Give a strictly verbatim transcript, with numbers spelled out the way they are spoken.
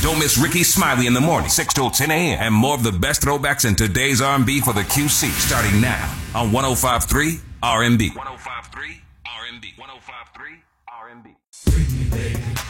Don't miss Ricky Smiley in the morning, six till ten a.m. And more of the best throwbacks in today's R and B for the Q C, starting now on one oh five point three R and B. one oh five point three R and B. one oh five point three R and B.